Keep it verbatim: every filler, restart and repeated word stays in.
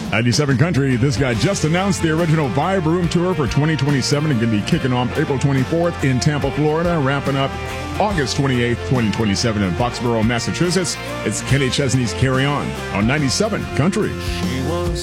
ninety-seven Country, this guy just announced the original Vibe Room Tour for twenty twenty-seven. It's going to be kicking off April twenty-fourth in Tampa, Florida, wrapping up August twenty-eighth, twenty twenty-seven in Foxborough, Massachusetts. It's Kenny Chesney's Carry On on ninety-seven Country. She was